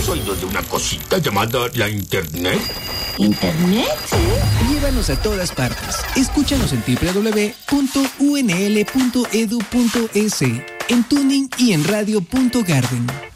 oído de una cosita llamada la Internet? ¿Internet? ¿Sí? Llévanos a todas partes. Escúchanos en www.unl.edu.es, en Tuning y en Radio.Garden.